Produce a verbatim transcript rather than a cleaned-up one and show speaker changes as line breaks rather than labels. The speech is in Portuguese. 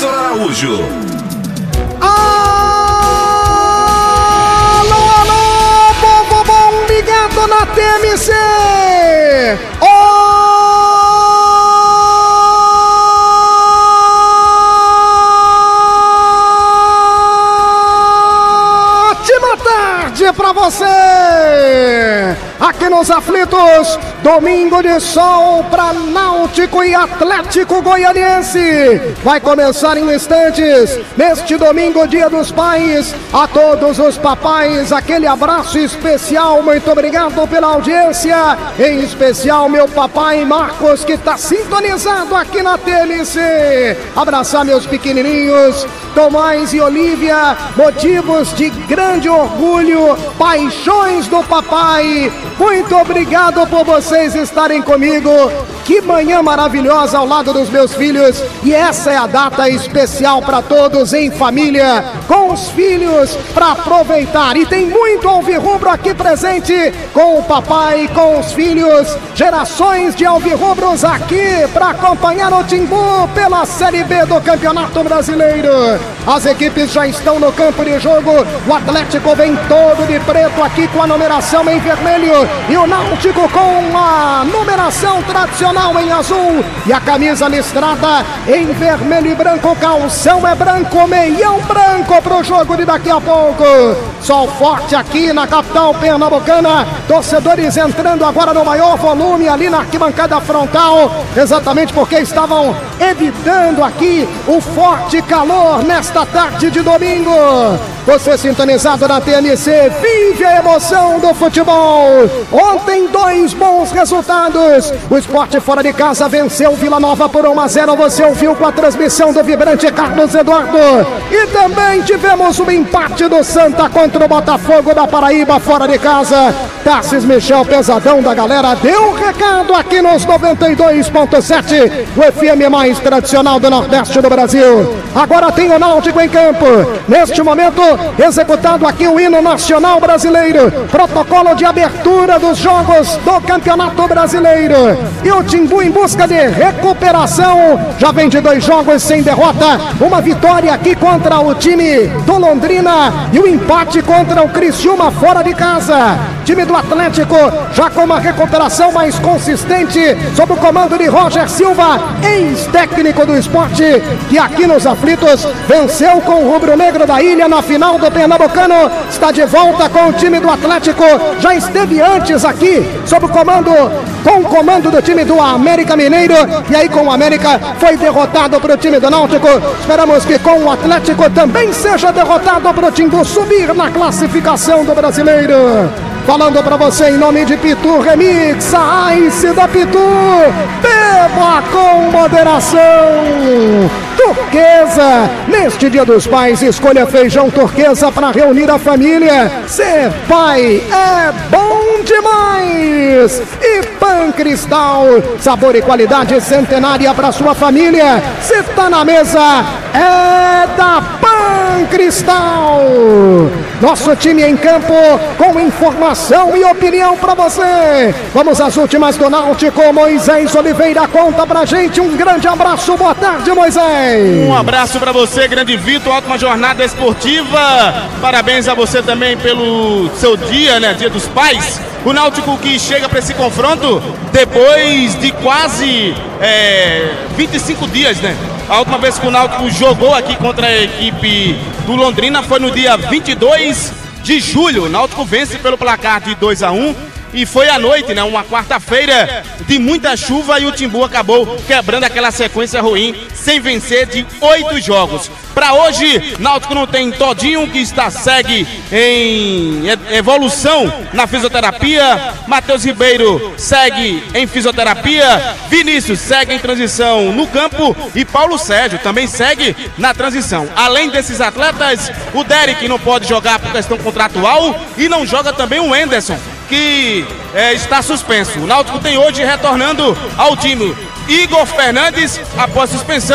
Vitor Araújo.
Alô, alô, povo bom ligado na T M C. Ótima tarde pra você. Aqui nos aflitos, domingo de sol para Náutico e Atlético Goianiense. Vai começar em instantes, neste domingo, dia dos pais. A todos os papais, aquele abraço especial, muito obrigado pela audiência. Em especial meu papai Marcos, que está sintonizado aqui na T M C. Abraçar meus pequenininhos, Tomás e Olívia, motivos de grande orgulho, paixões do papai. Muito obrigado por vocês estarem comigo. Que manhã maravilhosa ao lado dos meus filhos. E essa é a data especial para todos em família, com os filhos, para aproveitar. E tem muito alvirrubro aqui presente, com o papai, com os filhos. Gerações de alvirrubros aqui para acompanhar o Timbu pela Série B do Campeonato Brasileiro. As equipes já estão no campo de jogo. O Atlético vem todo de preto aqui com a numeração em vermelho. E o Náutico com a numeração tradicional em azul e a camisa listrada em vermelho e branco. O calção é branco, meião branco pro jogo de daqui a pouco. Sol forte aqui na capital pernambucana. Torcedores entrando agora no maior volume ali na arquibancada frontal, exatamente porque estavam evitando aqui o forte calor nesta tarde de domingo. Você sintonizado na T M C, vive a emoção do futebol. Ontem dois bons resultados. O Sport fora de casa venceu Vila Nova por um a zero. Você ouviu com a transmissão do vibrante Carlos Eduardo. E também tivemos um empate do Santa contra o Botafogo da Paraíba fora de casa. Tarcísio Michel, pesadão da galera, deu um recado aqui nos noventa e dois ponto sete, o F M mais tradicional do Nordeste do Brasil. Agora tem o Náutico em campo. Neste momento, executado aqui o hino nacional brasileiro, protocolo de abertura dos jogos do Campeonato Brasileiro. E o Timbu em busca de recuperação, já vem de dois jogos sem derrota, uma vitória aqui contra o time do Londrina e o um empate contra o Criciúma fora de casa. Time do Atlético já com uma recuperação mais consistente, sob o comando de Roger Silva, ex-técnico do Sport, que aqui nos aflitos venceu com o rubro-negro da ilha na final do Pernambucano. Está de volta com o time do Atlético, já esteve antes aqui sob o comando, com o comando do time do América Mineiro, e aí com o América foi derrotado para o time do Náutico. Esperamos que com o Atlético também seja derrotado para o Timbu subir na classificação do Brasileiro. Falando pra você em nome de Pitu Remix, a Ice da Pitu, beba com moderação. Turquesa, neste dia dos pais, escolha feijão turquesa para reunir a família. Ser pai é bom demais. E Pan Cristal, sabor e qualidade centenária para sua família. Se tá na mesa, é da Pan Cristal. Nosso time em campo com informação e opinião para você. Vamos às últimas do Náutico. Moisés Oliveira conta pra gente. Um grande abraço, boa tarde, Moisés.
Um abraço para você, grande Vitor. Ótima jornada esportiva. Parabéns a você também pelo seu dia, né? Dia dos Pais. O Náutico que chega para esse confronto depois de quase é, vinte e cinco dias, né? A última vez que o Náutico jogou aqui contra a equipe do Londrina foi no dia vinte e dois de julho. O Náutico vence pelo placar de dois a um. E foi à noite, né? Uma quarta-feira de muita chuva e o Timbu acabou quebrando aquela sequência ruim, sem vencer de oito jogos. Para hoje, Náutico não tem Todinho, que está segue em evolução na fisioterapia. Matheus Ribeiro segue em fisioterapia. Vinícius segue em transição no campo. E Paulo Sérgio também segue na transição. Além desses atletas, o Derek não pode jogar por questão contratual e não joga também o Anderson, que é, está suspenso. O Náutico tem hoje retornando ao time Igor Fernandes após suspensão.